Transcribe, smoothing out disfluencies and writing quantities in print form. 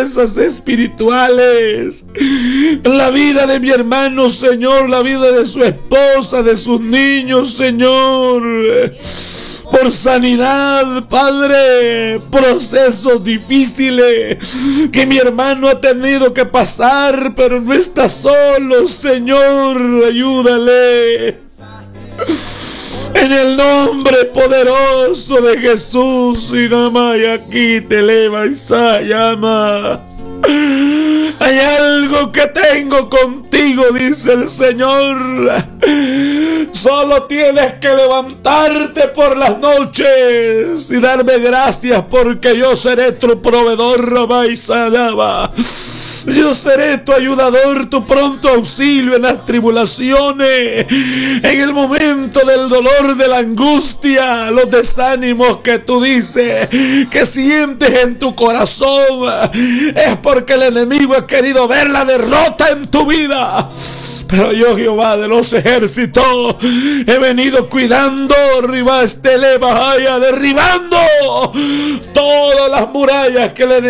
fortalezas espirituales en la vida de mi hermano, Señor, la vida de su esposa, de sus niños, Señor. Por sanidad, Padre, procesos difíciles que mi hermano ha tenido que pasar, pero no está solo, Señor, ayúdale. En el nombre poderoso de Jesús, y nama y aquí te eleva y llama. Hay algo que tengo contigo, dice el Señor. Solo tienes que levantarte por las noches y darme gracias, porque yo seré tu proveedor, Rabá y Salaba. Yo seré tu ayudador, tu pronto auxilio en las tribulaciones, en el momento del dolor, de la angustia, los desánimos que tú dices, que sientes en tu corazón. Es porque el enemigo ha querido ver la derrota en tu vida. Pero yo, Jehová de los ejércitos, he venido cuidando, derribando todas las murallas que el enemigo